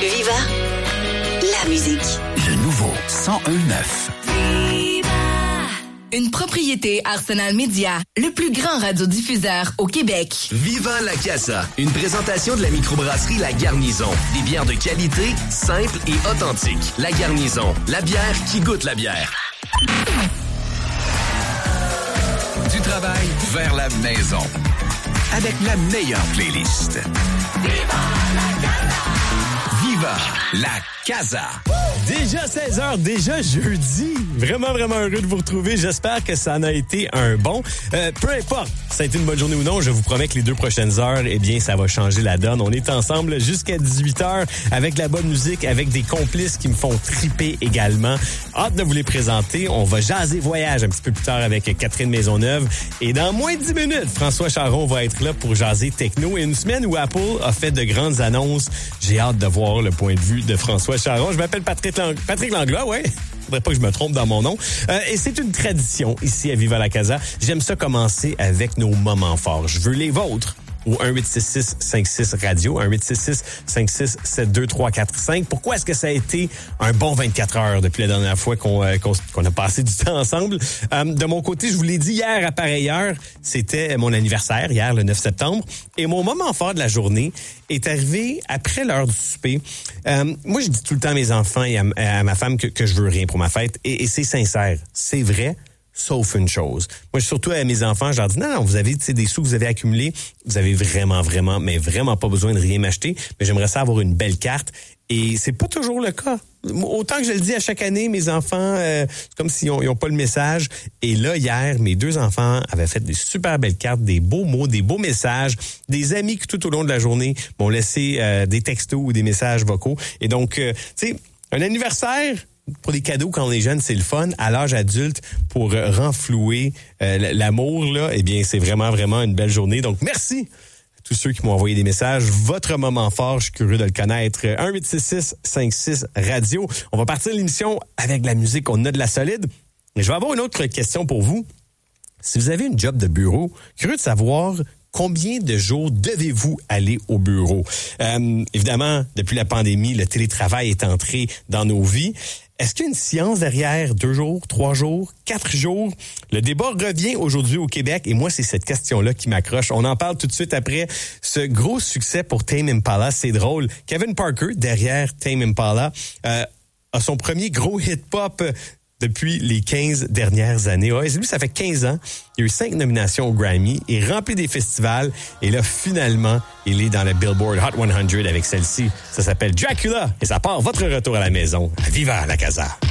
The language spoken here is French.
Viva la musique. Le nouveau 101.9. Une propriété Arsenal Média, le plus grand radiodiffuseur au Québec. Viva la Casa, une présentation de la microbrasserie La Garnison. Des bières de qualité, simples et authentiques. La Garnison, la bière qui goûte la bière. Du travail vers la maison. Avec la meilleure playlist. Viva la Casa! Viva la Casa! Déjà 16h, déjà jeudi. Vraiment, vraiment heureux de vous retrouver. J'espère que ça en a été un bon. Peu importe, ça a été une bonne journée ou non, je vous promets que les 2 prochaines heures, eh bien, ça va changer la donne. On est ensemble jusqu'à 18h avec la bonne musique, avec des complices qui me font triper également. Hâte de vous les présenter. On va jaser voyage un petit peu plus tard avec Catherine Maisonneuve. Et dans moins de 10 minutes, François Charon va être là pour jaser techno. Et une semaine où Apple a fait de grandes annonces. J'ai hâte de voir le point de vue de François Charon. Je m'appelle Patrick Langlois, ouais. Faudrait pas que je me trompe dans mon nom. Et c'est une tradition ici à Viva la Casa. J'aime ça commencer avec nos moments forts. Je veux les vôtres. Au 1-866-56-radio, 1-866-56-72345. Pourquoi est-ce que ça a été un bon 24 heures depuis la dernière fois qu'on a passé du temps ensemble? De mon côté, je vous l'ai dit hier à pareille heure, c'était mon anniversaire, hier, le 9 septembre. Et mon moment fort de la journée est arrivé après l'heure du souper. Moi, je dis tout le temps à mes enfants et à ma femme que je veux rien pour ma fête. Et c'est sincère, c'est vrai. Sauf une chose. Moi, surtout à mes enfants, je leur dis, non, vous avez des sous que vous avez accumulés, vous avez vraiment pas besoin de rien m'acheter, mais j'aimerais ça avoir une belle carte. Et c'est pas toujours le cas. Autant que je le dis à chaque année, mes enfants, c'est comme s'ils n'ont pas le message. Et là, hier, mes 2 enfants avaient fait des super belles cartes, des beaux mots, des beaux messages, des amis qui tout au long de la journée m'ont laissé des textos ou des messages vocaux. Et donc, tu sais, un anniversaire pour des cadeaux quand on est jeune, c'est le fun. À l'âge adulte, pour renflouer l'amour, là, eh bien, c'est vraiment une belle journée. Donc, merci à tous ceux qui m'ont envoyé des messages. Votre moment fort, je suis curieux de le connaître. 1-866-56-radio. On va partir l'émission avec de la musique. On a de la solide. Et je vais avoir une autre question pour vous. Si vous avez une job de bureau, curieux de savoir combien de jours devez-vous aller au bureau? Évidemment, depuis la pandémie, le télétravail est entré dans nos vies. Est-ce qu'il y a une science derrière 2 jours, 3 jours, 4 jours? Le débat revient aujourd'hui au Québec et moi, c'est cette question-là qui m'accroche. On en parle tout de suite après ce gros succès pour Tame Impala. C'est drôle. Kevin Parker, derrière Tame Impala, a son premier gros hit-pop depuis les 15 dernières années. Ouais, lui, ça fait 15 ans. Il y a eu 5 nominations au Grammy. Il est rempli des festivals. Et là, finalement, il est dans le Billboard Hot 100 avec celle-ci. Ça s'appelle Dracula. Et ça part votre retour à la maison. Viva la Casa!